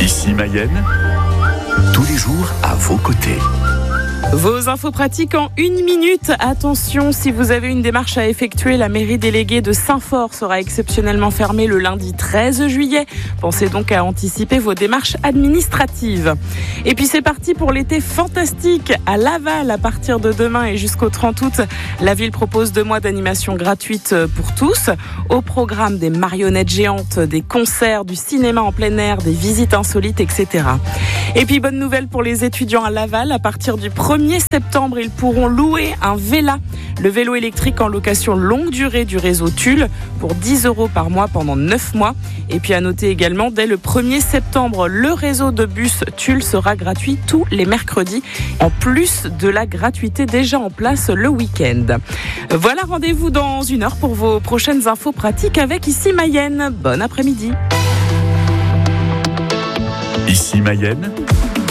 Ici Mayenne, tous les jours à vos côtés. Vos infos pratiques en 1 minute. Attention, si vous avez une démarche à effectuer, la mairie déléguée de Saint-Fort sera exceptionnellement fermée le lundi 13 juillet. Pensez donc à anticiper vos démarches administratives. Et puis c'est parti pour l'été fantastique à Laval à partir de demain et jusqu'au 30 août. La ville propose 2 mois d'animation gratuite pour tous. Au programme des marionnettes géantes, des concerts, du cinéma en plein air, des visites insolites, etc. Et puis bonne nouvelle pour les étudiants à Laval. À partir du 1er septembre, ils pourront louer un Vela, le vélo électrique en location longue durée du réseau Tulle pour 10 € par mois pendant 9 mois. Et puis à noter également, dès le 1er septembre, le réseau de bus Tulle sera gratuit tous les mercredis, en plus de la gratuité déjà en place le week-end. Voilà, rendez-vous dans 1 heure pour vos prochaines infos pratiques avec Ici Mayenne. Bon après-midi. Ici Mayenne,